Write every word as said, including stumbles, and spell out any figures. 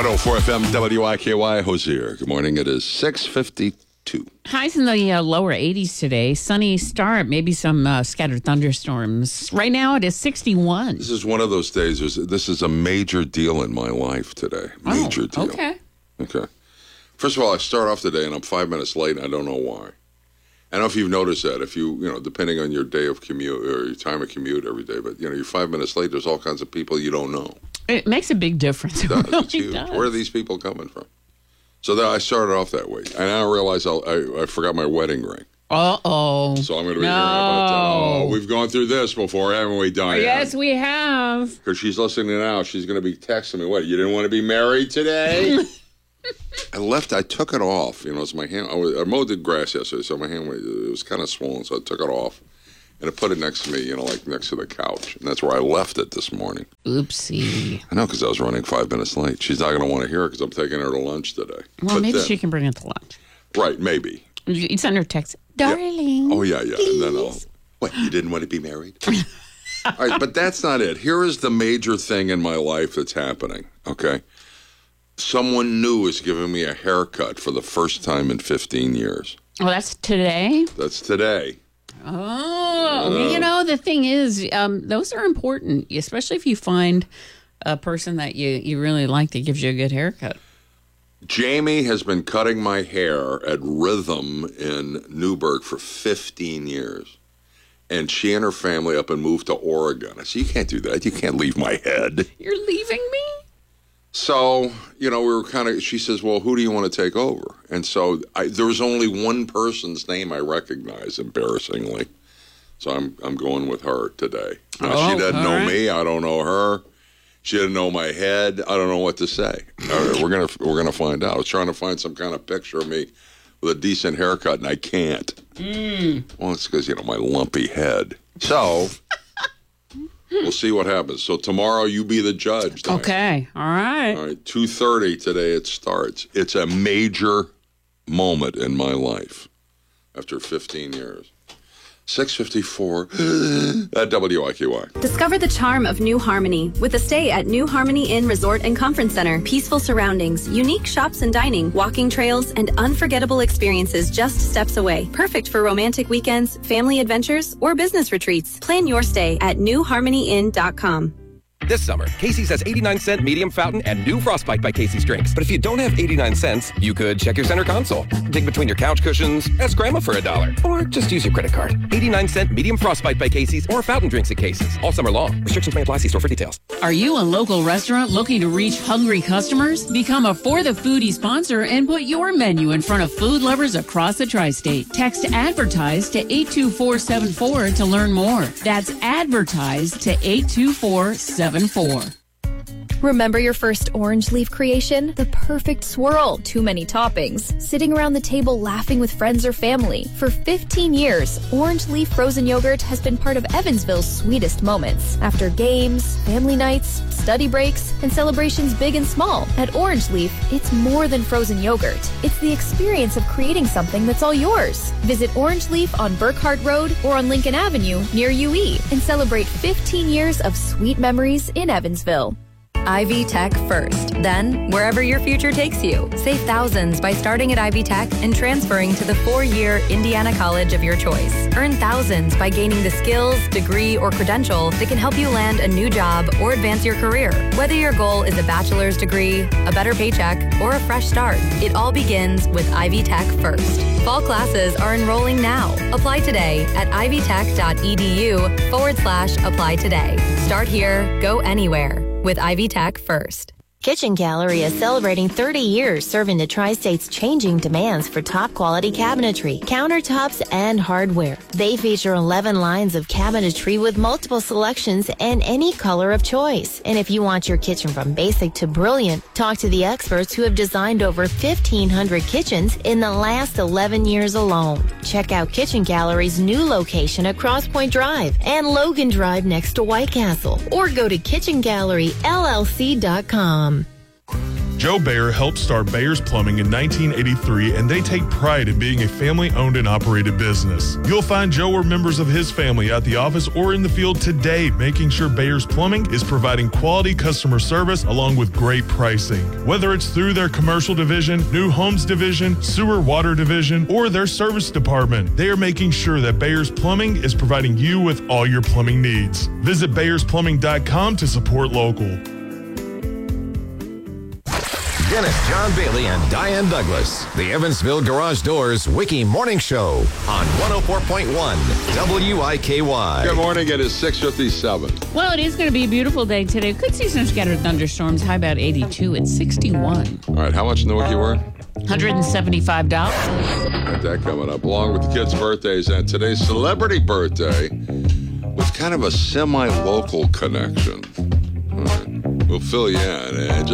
one oh four F M W I K Y, Hozier. Good morning. It is six fifty-two. Highs in the uh, lower eighties today. Sunny start, maybe some uh, scattered thunderstorms. Right now it is sixty-one. This is one of those days. This is a major deal in my life today. Major oh, deal. Okay. Okay. First of all, I start off the day and I'm five minutes late and I don't know why. I don't know if you've noticed that. If you, you know, depending on your day of commute or your time of commute every day, but, you know, you're five minutes late, there's all kinds of people you don't know. It makes a big difference. It does. really It's huge. does. Where are these people coming from? So then I started off that way. And I realized I'll, I I forgot my wedding ring. Uh-oh. So I'm going to be no. hearing about that. Oh, we've gone through this before, haven't we, Diane? Yes, we have. Because she's listening now. She's going to be texting me, what, you didn't want to be married today? I left, I took it off. You know, it's my hand. I, was, I mowed the grass yesterday, so my hand was, it was kind of swollen, so I took it off. And I put it next to me, you know, like next to the couch. And that's where I left it this morning. Oopsie. I know, because I was running five minutes late. She's not going to want to hear it because I'm taking her to lunch today. Well, but maybe then, she can bring it to lunch. Right, maybe. You send her a text. Darling. Yeah. Oh, yeah, yeah. Please. And then I'll, what, you didn't want to be married? All right, but that's not it. Here is the major thing in my life that's happening, okay? Someone new is giving me a haircut for the first time in fifteen years. Oh, that's today? That's today. Oh, uh, you know, the thing is, um, those are important, especially if you find a person that you, you really like that gives you a good haircut. Jamie has been cutting my hair at Rhythm in Newburgh for fifteen years. And she and her family up and moved to Oregon. I said, you can't do that. You can't leave my head. You're leaving me? So, you know, we were kind of, she says, well, who do you want to take over? And so I, there was only one person's name I recognize, embarrassingly. So I'm I'm going with her today. Now, oh, she doesn't know right. me. I don't know her. She didn't know my head. I don't know what to say. All right, we're gonna we're gonna find out. I was trying to find some kind of picture of me with a decent haircut, and I can't. Mm. Well, it's because, you know, my lumpy head. So we'll see what happens. So tomorrow you be the judge, Diane. Okay. All right. All right. two thirty today it starts. It's a major moment in my life after fifteen years. six fifty-four at W I K Y. Discover the charm of New Harmony with a stay at New Harmony Inn Resort and Conference Center. Peaceful surroundings, unique shops and dining, walking trails, and unforgettable experiences just steps away. Perfect for romantic weekends, family adventures, or business retreats. Plan your stay at new harmony inn dot com. This summer, Casey's has eighty-nine cent medium fountain and new Frostbite by Casey's drinks. But if you don't have eighty-nine cents, you could check your center console, dig between your couch cushions, ask Grandma for a dollar, or just use your credit card. eighty-nine cent medium Frostbite by Casey's or fountain drinks at Casey's. All summer long. Restrictions may apply. See store for details. Are you a local restaurant looking to reach hungry customers? Become a For the Foodie sponsor and put your menu in front of food lovers across the tri-state. Text ADVERTISE to eight two four seven four to learn more. That's ADVERTISE to eight two four seven four. Remember your first orange leaf creation? The perfect swirl, too many toppings, sitting around the table laughing with friends or family. For fifteen years, Orange Leaf frozen yogurt has been part of Evansville's sweetest moments. After games, family nights, study breaks, and celebrations big and small, at Orange Leaf, it's more than frozen yogurt. It's the experience of creating something that's all yours. Visit Orange Leaf on Burkhart Road or on Lincoln Avenue near U E and celebrate fifteen years of sweet memories in Evansville. Ivy Tech first, then wherever your future takes you. Save thousands by starting at Ivy Tech and transferring to the four-year Indiana college of your choice. Earn thousands by gaining the skills, degree, or credential that can help you land a new job or advance your career. Whether your goal is a bachelor's degree, a better paycheck, or a fresh start, it all begins with Ivy Tech first. Fall classes are enrolling now. Apply today at ivytech.edu forward slash apply today. Start here, go anywhere with Ivy Tech first. Kitchen Gallery is celebrating thirty years serving the Tri-State's changing demands for top-quality cabinetry, countertops, and hardware. They feature eleven lines of cabinetry with multiple selections and any color of choice. And if you want your kitchen from basic to brilliant, talk to the experts who have designed over fifteen hundred kitchens in the last eleven years alone. Check out Kitchen Gallery's new location at Cross Point Drive and Logan Drive next to White Castle, or go to kitchen gallery l l c dot com. Joe Bayer helped start Bayer's Plumbing in nineteen eighty-three, and they take pride in being a family-owned and operated business. You'll find Joe or members of his family at the office or in the field today, making sure Bayer's Plumbing is providing quality customer service along with great pricing. Whether it's through their commercial division, new homes division, sewer water division, or their service department, they are making sure that Bayer's Plumbing is providing you with all your plumbing needs. Visit bayers plumbing dot com to support local. Dennis John Bailey and Diane Douglas, the Evansville Garage Doors Wiki Morning Show on one oh four point one W I K Y. Good morning. It is six fifty-seven. Well, it is going to be a beautiful day today. Could see some scattered thunderstorms. High about eighty-two and sixty-one. All right, how much in the wiki word? one hundred seventy-five dollars. Got that coming up, along with the kids' birthdays. And today's celebrity birthday with kind of a semi-local connection. All right, we'll fill you in. And just